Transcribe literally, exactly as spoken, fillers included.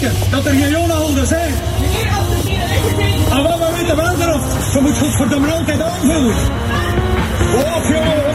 zeker dat er geen jonenhouders zijn. Ah, wat we weten wel erop. Ze moet goed voor de altijd aanvoelen. Oh, jongen.